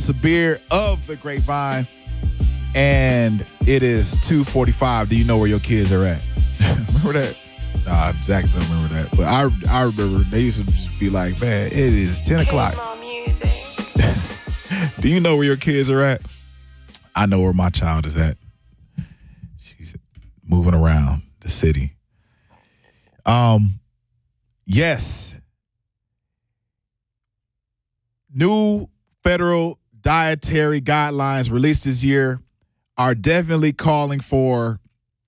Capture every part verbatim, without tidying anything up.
Sabir of the Grapevine, and it is two forty-five. Do you know where your kids are at? Remember that? Nah, Zach don't remember that. But I I remember they used to just be like, man, it is ten o'clock. Do you know where your kids are at? I know where my child is at. She's moving around the city. Um, yes. New federal dietary guidelines released this year are definitely calling for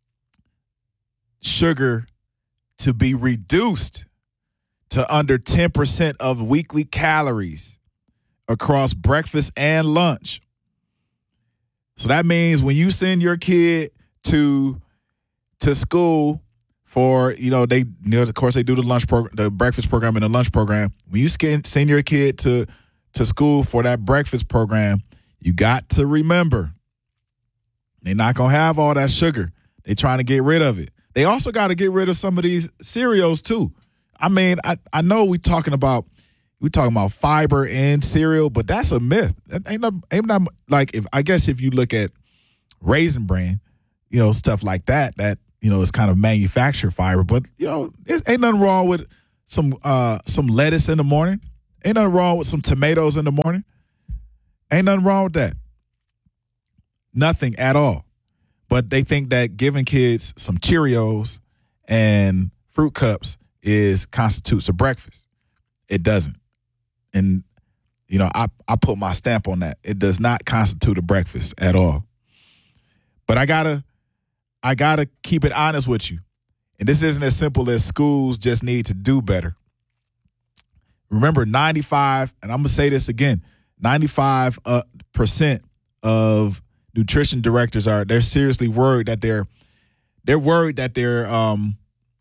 sugar to be reduced to under ten percent of weekly calories across breakfast and lunch. So that means when you send your kid to to school for, you know, they, you know, of course they do the lunch program, the breakfast program and the lunch program. When you send your kid to to school for that breakfast program, you got to remember they're not going to have all that sugar. They're trying to get rid of it. They also got to get rid of some of these cereals too. I mean, I, I know we talking about we talking about fiber in cereal, but that's a myth. That ain't not, ain't not like if I guess if you look at Raisin Bran, you know, stuff like that, that, you know, is kind of manufactured fiber. But, you know, it ain't nothing wrong with some uh, some lettuce in the morning. Ain't nothing wrong with some tomatoes in the morning. Ain't nothing wrong with that. Nothing at all. But they think that giving kids some Cheerios and fruit cups is constitutes a breakfast. It doesn't. And, you know, I, I put my stamp on that. It does not constitute a breakfast at all. But I gotta, I gotta keep it honest with you. And this isn't as simple as schools just need to do better. Remember, ninety-five, and I'm going to say this again, ninety-five uh, percent of nutrition directors are, they're seriously worried that they're, they're worried that their, um,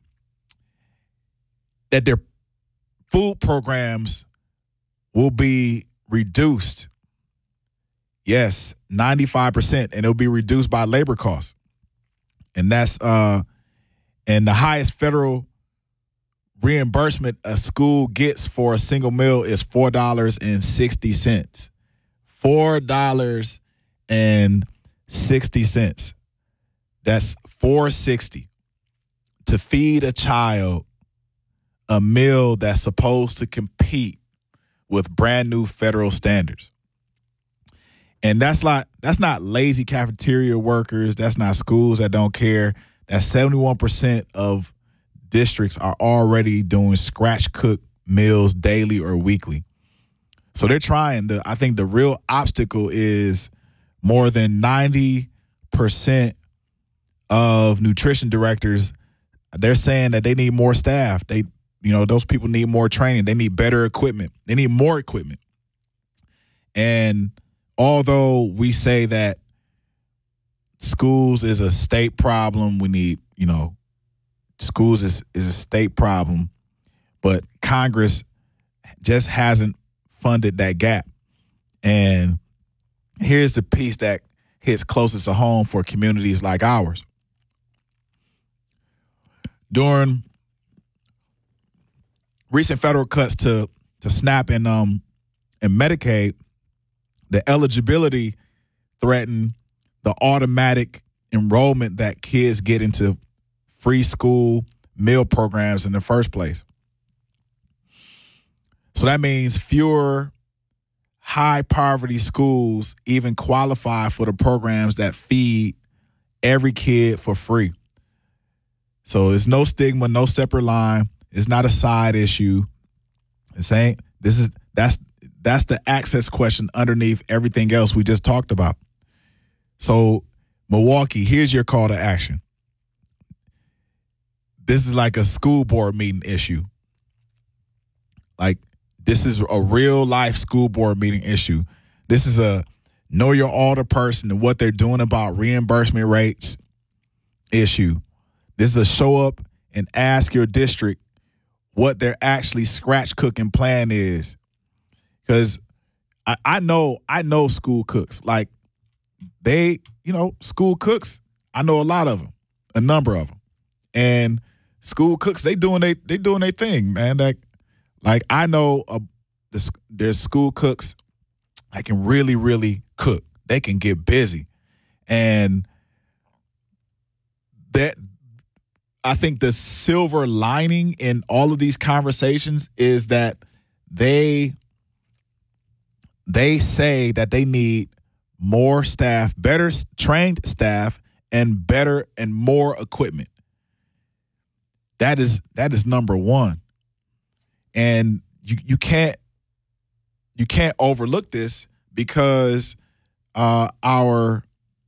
that their food programs will be reduced. Yes, ninety-five percent, and it'll be reduced by labor costs. And that's, uh, and the highest federal reimbursement a school gets for a single meal is four dollars and sixty cents. four dollars and sixty cents. That's four dollars and sixty cents to feed a child a meal that's supposed to compete with brand new federal standards. And that's not that's not lazy cafeteria workers. That's not schools that don't care. That's seventy-one percent of districts are already doing scratch cooked meals daily or weekly. So they're trying. The, I think the real obstacle is more than ninety percent of nutrition directors. They're saying that they need more staff. They, you know, those people need more training. They need better equipment. They need more equipment. And although we say that schools is a state problem, we need, you know, schools is, is a state problem, but Congress just hasn't funded that gap. And here's the piece that hits closest to home for communities like ours. During recent federal cuts to to SNAP and um and Medicaid, the eligibility threatened the automatic enrollment that kids get into free school meal programs in the first place. So that means fewer high poverty schools even qualify for the programs that feed every kid for free. So it's no stigma, no separate line. It's not a side issue. It's ain't this is that's that's the access question underneath everything else we just talked about. So Milwaukee, here's your call to action. This is like a school board meeting issue. Like, this is a real life school board meeting issue. This is a know your alder person and what they're doing about reimbursement rates issue. This is a show up and ask your district what their actually scratch cooking plan is. Because I, I know, I know school cooks. Like, they, you know, school cooks, I know a lot of them, a number of them. And school cooks, they doing they they doing their thing, man. Like, like I know uh, this, there's school cooks I can really, really cook. They can get busy. And that I think the silver lining in all of these conversations is that they they say that they need more staff, better trained staff, and better and more equipment. That is that is number one. And you you can't you can't overlook this because uh, our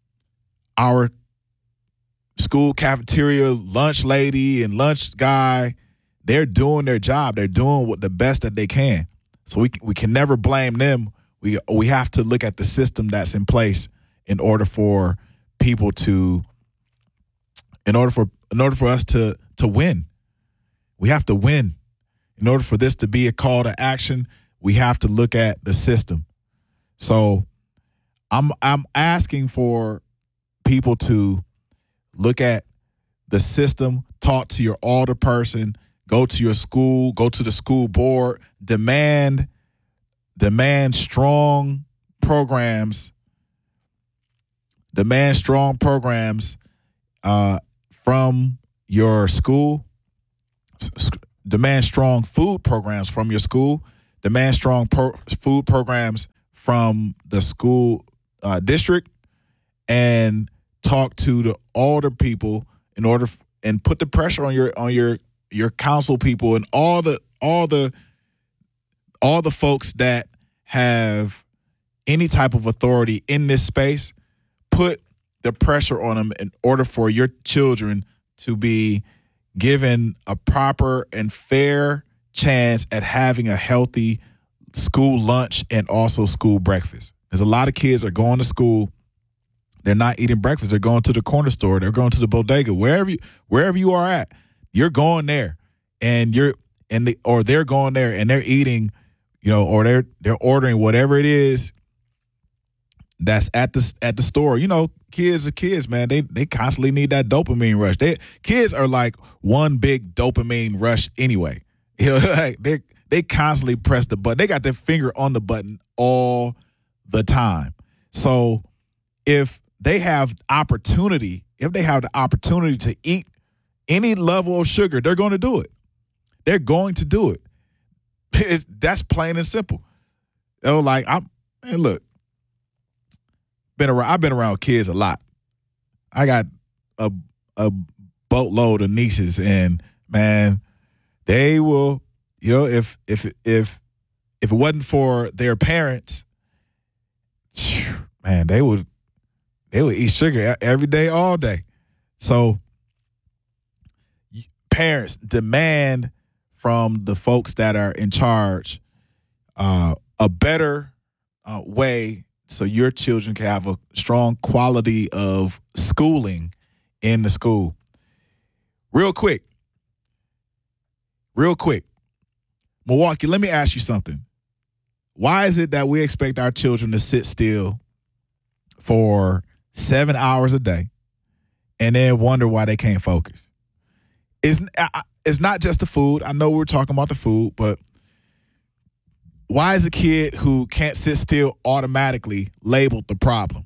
our school cafeteria lunch lady and lunch guy, they're doing their job. They're doing what the best that they can. So we we can never blame them. We we have to look at the system that's in place in order for people to in order for in order for us to to win. We have to win. In order for this to be a call to action, we have to look at the system. So I'm I'm asking for people to look at the system, talk to your alder person, go to your school, go to the school board, demand demand strong programs, demand strong programs uh, from your school, demand strong food programs from your school, demand strong pro- food programs from the school uh, district, and talk to the older people in order f- and put the pressure on your on your your council people and all the all the all the folks that have any type of authority in this space. Put the pressure on them in order for your children to be given a proper and fair chance at having a healthy school lunch and also school breakfast. There's a lot of kids are going to school. They're not eating breakfast. They're going to the corner store. They're going to the bodega. Wherever you, wherever you are at, you're going there, and you're and the, or they're going there and they're eating, you know, or they're they're ordering whatever it is that's at the at the store. You know, kids are kids, man. They they constantly need that dopamine rush. They kids are like one big dopamine rush anyway. You know, like they they constantly press the button. They got their finger on the button all the time. So if they have opportunity, if they have the opportunity to eat any level of sugar, they're going to do it. They're going to do it. It that's plain and simple. They're like, I'm. And look, been around. I've been around kids a lot. I got a a boatload of nieces, and man, they will. You know, if if if if it wasn't for their parents, man, they would they would eat sugar every day, all day. So parents demand from the folks that are in charge uh, a better uh, way so your children can have a strong quality of schooling in the school. Real quick, real quick, Milwaukee, let me ask you something. Why is it that we expect our children to sit still for seven hours a day and then wonder why they can't focus? It's, it's not just the food. I know we're talking about the food, but why is a kid who can't sit still automatically labeled the problem?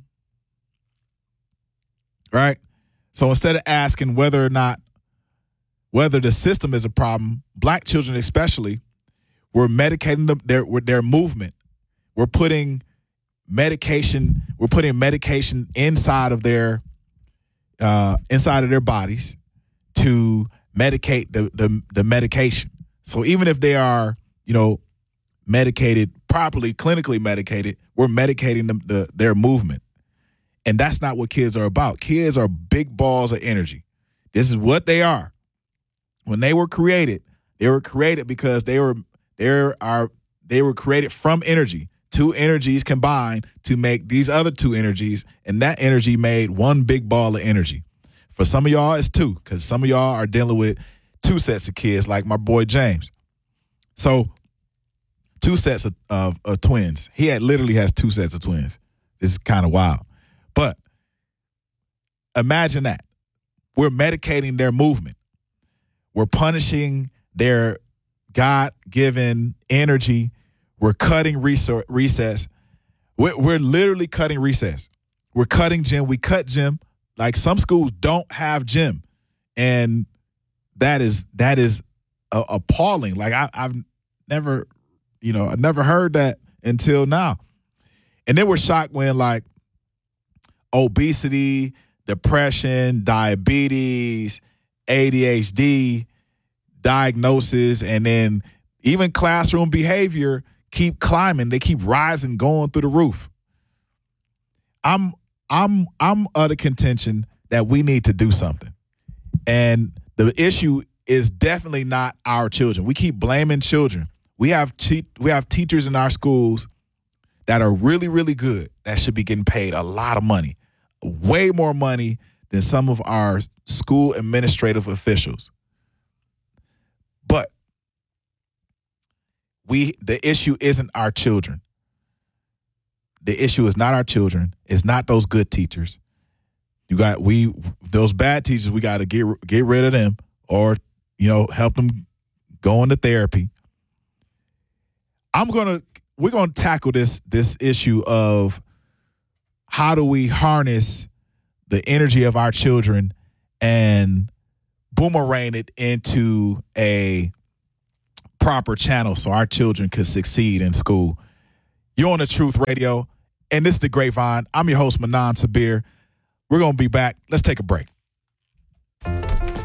Right? So instead of asking whether or not, whether the system is a problem, black children especially, we're medicating them, their, their movement. We're putting medication, we're putting medication inside of their, uh, inside of their bodies to medicate the, the the medication. So even if they are, you know, medicated properly, clinically medicated, we're medicating them the, their movement. And that's not what kids are about. Kids are big balls of energy. This is what they are. When they were created, they were created because they were they are they were created from energy. Two energies combined to make these other two energies, and that energy made one big ball of energy. For some of y'all, it's two, because some of y'all are dealing with two sets of kids, like my boy James. So, two sets of, of, of twins. He had literally has two sets of twins. This is kind of wild. But imagine that. We're medicating their movement. We're punishing their God-given energy. We're cutting recess. We're, we're literally cutting recess. We're cutting gym. We cut gym. Like some schools don't have gym. And that is that is a, appalling. Like I, I've never, you know, I never heard that until now. And then we're shocked when like obesity, depression, diabetes, A D H D diagnosis, and then even classroom behavior keep climbing. They keep rising, going through the roof. I'm I'm I'm of the contention that we need to do something. And the issue is definitely not our children. We keep blaming children. We have te- we have teachers in our schools that are really, really good that should be getting paid a lot of money, way more money than some of our school administrative officials. But we the issue isn't our children. The issue is not our children. It's not those good teachers. You got we those bad teachers. We got to get get rid of them, or you know, help them go into therapy. I'm gonna we're gonna tackle this this issue of how do we harness the energy of our children and boomerang it into a proper channel so our children could succeed in school. You're on the Truth Radio, and this is The Grapevine. I'm your host, Manan Sabir. We're going to be back. Let's take a break. Mommy,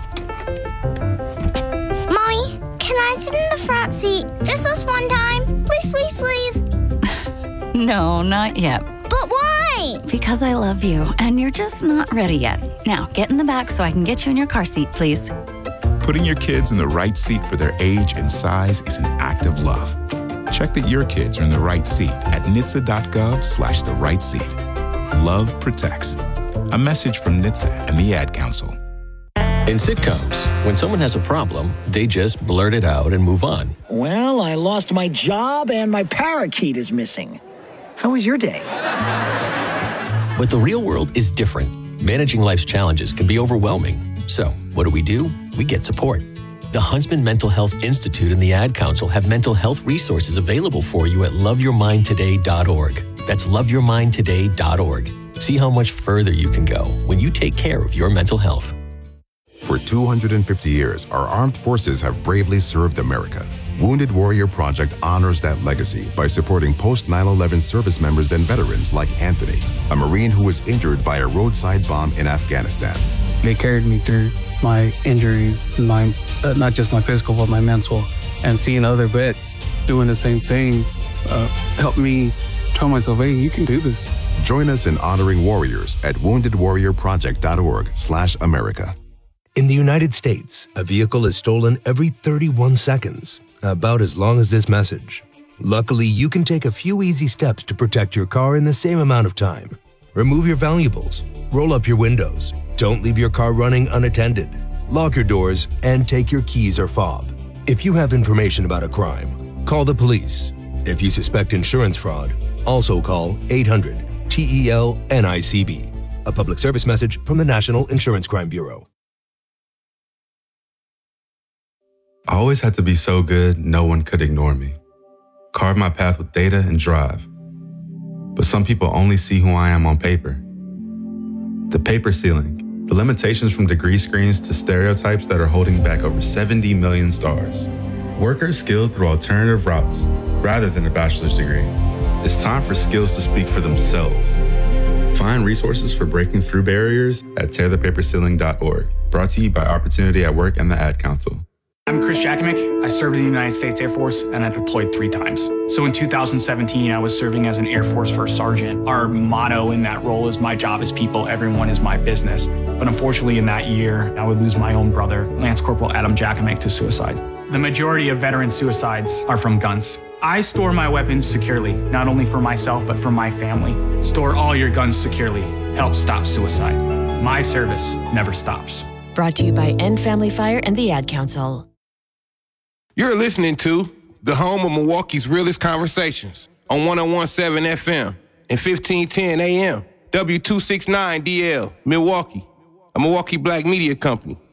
can I sit in the front seat just this one time? Please, please, please. No, not yet. But why? Because I love you, and you're just not ready yet. Now, get in the back so I can get you in your car seat, please. Putting your kids in the right seat for their age and size is an act of love. Check that your kids are in the right seat at N H T S A dot gov slash the right seat. Love protects. A message from N H T S A and the Ad Council. In sitcoms, when someone has a problem, they just blurt it out and move on. Well, I lost my job and my parakeet is missing. How was your day? But the real world is different. Managing life's challenges can be overwhelming. So, what do we do? We get support. The Huntsman Mental Health Institute and the Ad Council have mental health resources available for you at love your mind today dot org. That's love your mind today dot org. See how much further you can go when you take care of your mental health. For two hundred fifty years, our armed forces have bravely served America. Wounded Warrior Project honors that legacy by supporting post nine eleven service members and veterans like Anthony, a Marine who was injured by a roadside bomb in Afghanistan. They carried me through my injuries, my uh, not just my physical, but my mental. And seeing other vets doing the same thing uh, helped me tell myself, hey, you can do this. Join us in honoring warriors at wounded warrior project dot org slash America. In the United States, a vehicle is stolen every thirty-one seconds, about as long as this message. Luckily, you can take a few easy steps to protect your car in the same amount of time. Remove your valuables, roll up your windows, don't leave your car running unattended, lock your doors, and take your keys or fob. If you have information about a crime, call the police. If you suspect insurance fraud, also call eight hundred T E L N I C B. A public service message from the National Insurance Crime Bureau. I always had to be so good, no one could ignore me. Carve my path with data and drive. But some people only see who I am on paper. The paper ceiling, the limitations from degree screens to stereotypes that are holding back over seventy million stars. Workers skilled through alternative routes rather than a bachelor's degree. It's time for skills to speak for themselves. Find resources for breaking through barriers at tear the paper ceiling dot org. Brought to you by Opportunity at Work and the Ad Council. I'm Chris Jakimick. I served in the United States Air Force and I deployed three times. So in two thousand seventeen, I was serving as an Air Force First Sergeant. Our motto in that role is my job is people, everyone is my business. But unfortunately in that year, I would lose my own brother, Lance Corporal Adam Jakimick, to suicide. The majority of veteran suicides are from guns. I store my weapons securely, not only for myself, but for my family. Store all your guns securely. Help stop suicide. My service never stops. Brought to you by End Family Fire and the Ad Council. You're listening to the home of Milwaukee's realest conversations on one oh one point seven F M and fifteen ten A M. W two sixty-nine D L, Milwaukee, a Milwaukee Black media company.